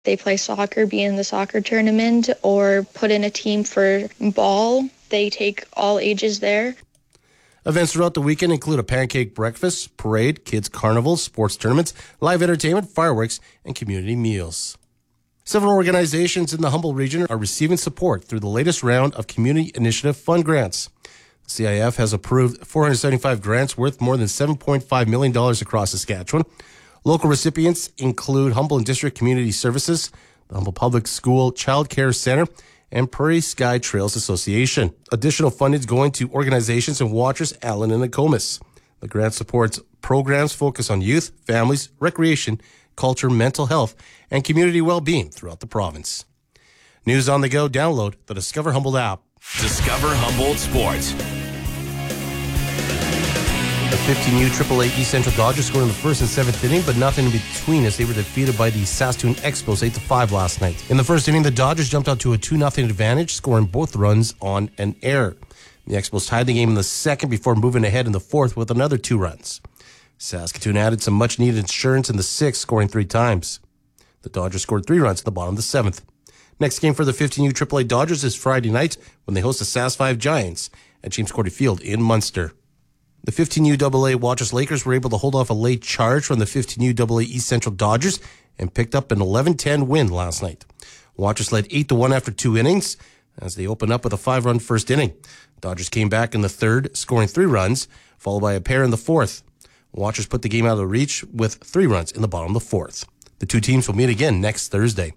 They play soccer, be in the soccer tournament, or put in a team for ball. They take all ages there. Events throughout the weekend include a pancake breakfast, parade, kids' carnivals, sports tournaments, live entertainment, fireworks, and community meals. Several organizations in the Humboldt region are receiving support through the latest round of Community Initiative Fund grants. CIF has approved 475 grants worth more than $7.5 million across Saskatchewan. Local recipients include Humboldt District Community Services, the Humboldt Public School Child Care Center, and Prairie Sky Trails Association. Additional funding is going to organizations in Watrous, Allen, and Nokomis. The grant supports programs focused on youth, families, recreation, culture, mental health, and community well-being throughout the province. News on the go. Download the Discover Humboldt app. Discover Humboldt Sports. The 15U AAA East Central Dodgers scored in the first and seventh inning, but nothing in between as they were defeated by the Saskatoon Expos 8-5 last night. In the first inning, the Dodgers jumped out to a 2-0 advantage, scoring both runs on an error. The Expos tied the game in the second before moving ahead in the fourth with another 2 runs. Saskatoon added some much-needed insurance in the sixth, scoring 3 times. The Dodgers scored 3 runs at the bottom of the seventh. Next game for the 15U AAA Dodgers is Friday night when they host the Sask 5 Giants at James Cordy Field in Munster. The 15U AA Watrous Lakers were able to hold off a late charge from the 15U AA East Central Dodgers and picked up an 11-10 win last night. Watrous led 8-1 after 2 innings as they opened up with a 5-run first inning. Dodgers came back in the third, scoring 3 runs, followed by a pair in the fourth. Watrous put the game out of reach with 3 runs in the bottom of the fourth. The 2 teams will meet again next Thursday.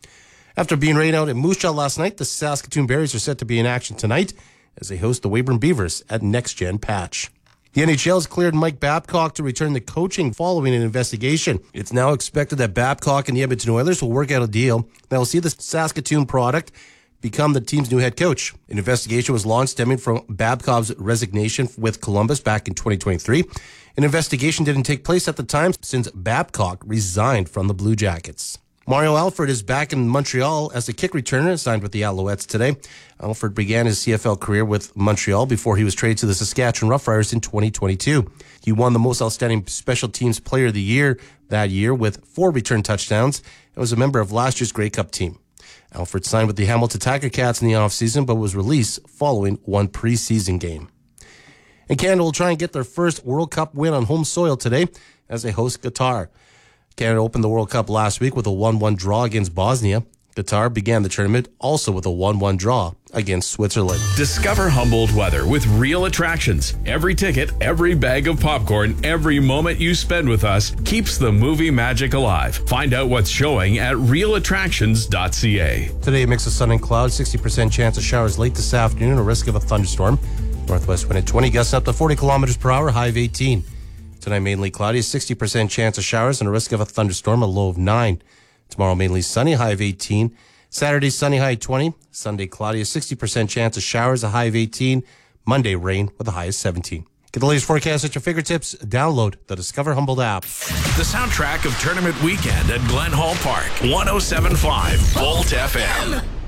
After being rained out at Moose Jaw last night, the Saskatoon Berries are set to be in action tonight as they host the Weyburn Beavers at Next Gen Patch. The NHL has cleared Mike Babcock to return to coaching following an investigation. It's now expected that Babcock and the Edmonton Oilers will work out a deal that will see the Saskatoon product become the team's new head coach. An investigation was launched stemming from Babcock's resignation with Columbus back in 2023. An investigation didn't take place at the time since Babcock resigned from the Blue Jackets. Mario Alford is back in Montreal as a kick returner, signed with the Alouettes today. Alford began his CFL career with Montreal before he was traded to the Saskatchewan Roughriders in 2022. He won the most outstanding special teams player of the year that year with 4 return touchdowns and was a member of last year's Grey Cup team. Alford signed with the Hamilton Tiger Cats in the offseason but was released following 1 preseason game. And Canada will try and get their first World Cup win on home soil today as they host Qatar. Canada opened the World Cup last week with a 1-1 draw against Bosnia. Qatar began the tournament also with a 1-1 draw against Switzerland. Discover Humboldt weather with Real Attractions. Every ticket, every bag of popcorn, every moment you spend with us keeps the movie magic alive. Find out what's showing at realittractions.ca. Today, a mix of sun and clouds, 60% chance of showers late this afternoon, a risk of a thunderstorm. Northwest wind at 20, gusts up to 40 kilometers per hour, high of 18. Tonight, mainly cloudy, 60% chance of showers and a risk of a thunderstorm, a low of 9. Tomorrow, mainly sunny, high of 18. Saturday, sunny, high of 20. Sunday, cloudy, a 60% chance of showers, a high of 18. Monday, rain with a high of 17. Get the latest forecast at your fingertips. Download the Discover Humboldt app. The soundtrack of Tournament Weekend at Glen Hall Park, 107.5 Volt FM.